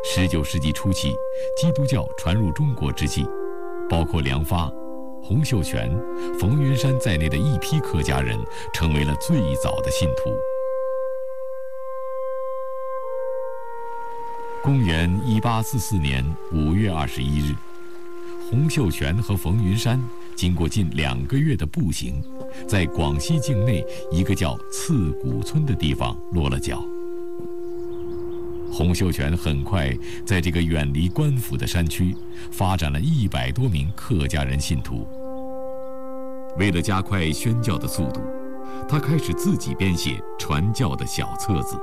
19世纪初期，基督教传入中国之际，包括梁发、洪秀全、冯云山在内的一批客家人成为了最早的信徒。公元1844年5月21日，洪秀全和冯云山经过近2个月的步行，在广西境内一个叫刺古村的地方落了脚。洪秀全很快在这个远离官府的山区发展了100多名客家人信徒。为了加快宣教的速度，他开始自己编写传教的小册子。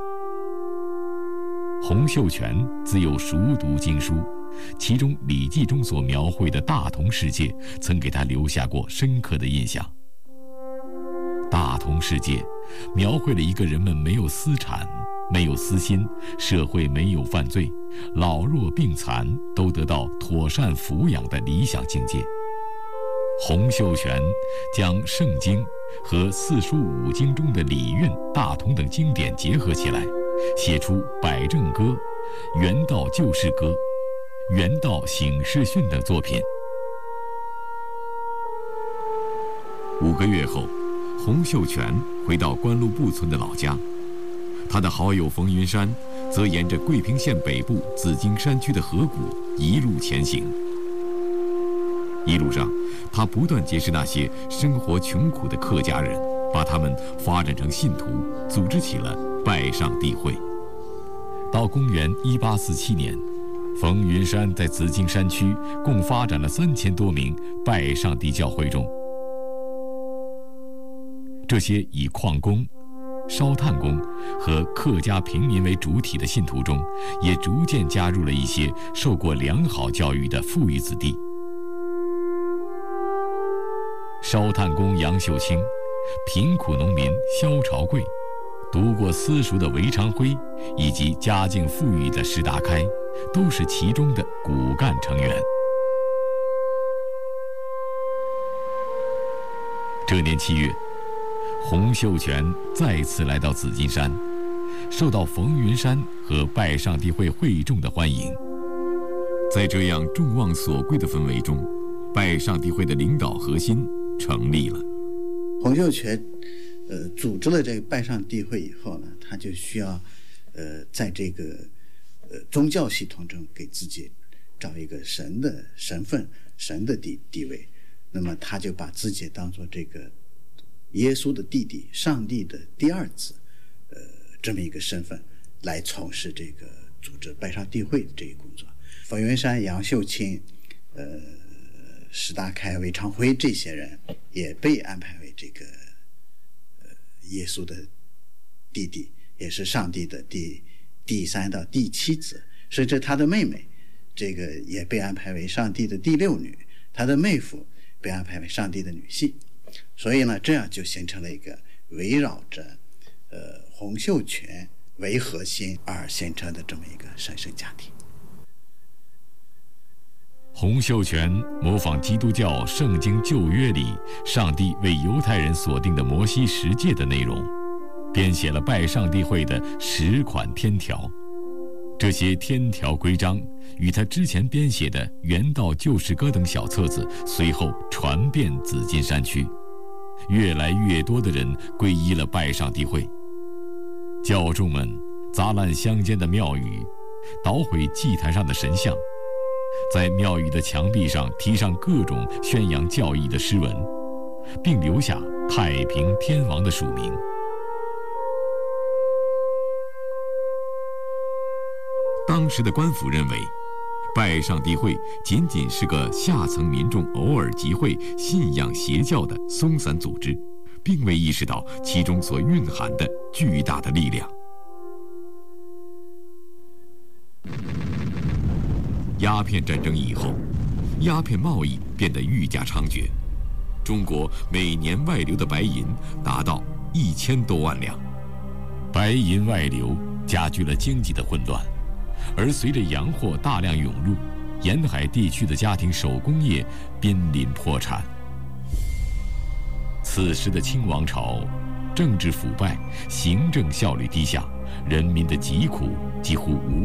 洪秀全自幼熟读经书，其中《礼记》中所描绘的大同世界曾给他留下过深刻的印象。大同世界描绘了一个人们没有私产、没有私心，社会没有犯罪，老弱病残都得到妥善抚养的理想境界。洪秀全将圣经和四书五经中的礼运、大同等经典结合起来，写出《百正歌》《原道救世歌》《原道醒世训》等作品。5个月后，洪秀全回到关路布村的老家，他的好友冯云山则沿着桂平县北部紫荆山区的河谷一路前行。一路上，他不断结识那些生活穷苦的客家人，把他们发展成信徒，组织起了拜上帝会。到公元1847年，冯云山在紫荆山区共发展了3000多名拜上帝教会众。这些以矿工、烧炭工和客家平民为主体的信徒中，也逐渐加入了一些受过良好教育的富裕子弟。烧炭工杨秀清、贫苦农民萧朝贵、读过私塾的韦长辉以及家境富裕的石达开，都是其中的骨干成员。这年7月，洪秀全再次来到紫金山，受到冯云山和拜上帝会会众的欢迎。在这样众望所归的氛围中，拜上帝会的领导核心成立了。 洪秀全组织了这个拜上帝会以后呢，他就需要在这个宗教系统中给自己找一个神的身份、神的地位。那么他就把自己当作这个耶稣的弟弟、上帝的第二子，这么一个身份来从事这个组织拜上帝会的这一工作。冯云山、杨秀清、石达开、韦长辉这些人也被安排为这个耶稣的弟弟，也是上帝的第3到第7子，甚至他的妹妹这个也被安排为上帝的第6女，他的妹夫被安排为上帝的女婿。所以呢，这样就形成了一个围绕着洪秀全为核心而形成的这么一个神圣家庭。 洪秀全模仿基督教圣经旧约里上帝为犹太人所定的摩西十诫的内容，编写了拜上帝会的10款天条。这些天条规章与他之前编写的《原道救世歌》等小册子随后传遍紫金山区，越来越多的人皈依了拜上帝会。教众们砸烂乡间的庙宇，捣毁祭坛上的神像，在庙宇的墙壁上题上各种宣扬教义的诗文，并留下太平天王的署名。当时的官府认为，拜上帝会仅仅是个下层民众偶尔集会信仰邪教的松散组织，并未意识到其中所蕴含的巨大的力量。鸦片战争以后，鸦片贸易变得愈加猖獗，中国每年外流的白银达到1000多万两，白银外流加剧了经济的混乱。而随着洋货大量涌入，沿海地区的家庭手工业濒临破产。此时的清王朝，政治腐败，行政效率低下，人民的疾苦几乎无